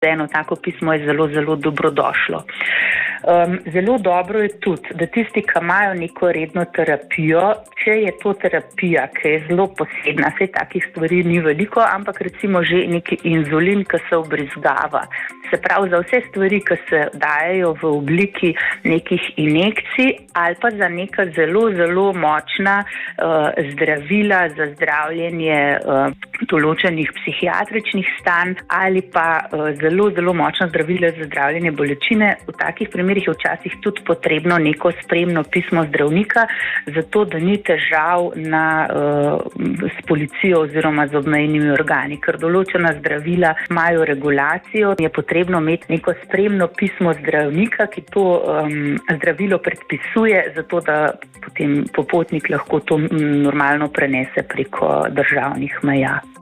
Eno tako pismo je zelo, zelo dobrodošlo. Zelo dobro je tudi, da tisti, ki imajo neko redno terapijo, če je to terapija, ki je zelo posebna, saj takih stvari ni veliko, ampak recimo že neki inzulin, ki se vbrizgava. Se pravi, za vse stvari, ki se dajejo v obliki nekih injekcij ali pa za neka zelo, zelo močna zdravila za zdravljenje določenih psihiatričnih stanj ali pa zelo, zelo močna zdravila za zdravljenje bolečine. V takih primerih je včasih tudi potrebno neko spremno pismo zdravnika, zato da ni težav s policijo oziroma z obmejnimi organi. Ker določena zdravila imajo regulacijo, je potrebno imeti neko spremno pismo zdravnika, ki to zdravilo predpisuje, zato da potem popotnik lahko to normalno prenese preko državnih meja.